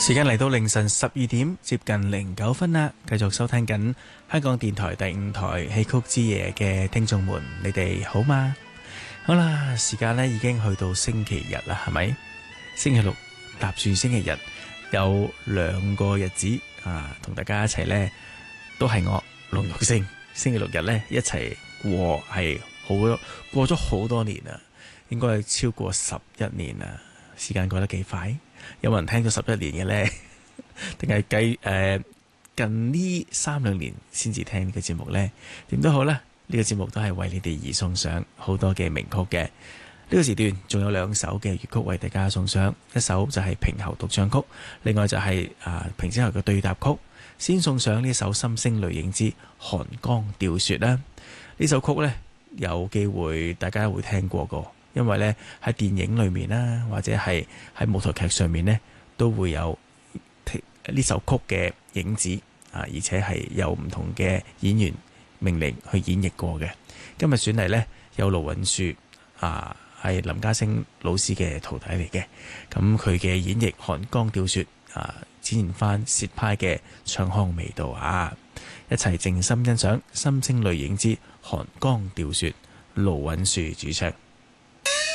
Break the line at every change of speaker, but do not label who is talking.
時間嚟到凌晨12點，接近09分啦。繼續收聽緊香港電台第5台戲曲之夜嘅聽眾們，你哋好嗎？好啦，時間呢已經去到星期日啦，係咪？星期六搭住星期日，有2個日子啊，同大家一齊呢，都係我龍玉星。星期六日呢，一齊過，係過咗好多年啦，應該係超過11年啦。時間過得幾快？有冇人聽咗11年嘅呢？定係近呢3-2年先至聽呢個節目呢？點都好啦，呢個節目都係為你哋而送上好多嘅名曲嘅。呢個時段仲有2首嘅粵曲為大家送上，一首就係平喉獨唱曲，另外就係平之後嘅對答曲。先送上呢首《心聲淚影之寒江釣雪》啦。呢首曲呢，有機會大家會聽過個。因為咧喺電影裏面啦，或者係喺舞台劇上面呢，都會有呢首曲嘅影子啊，而且係有唔同嘅演員命令去演繹過嘅。今日選嚟呢，有盧允樹啊，係林家聲老師嘅徒弟嚟嘅。咁佢嘅演繹《寒江釣雪》啊，展現翻薛派嘅唱腔味道啊！一齊靜心欣賞《心聲淚影之寒江釣雪》，盧允樹主唱。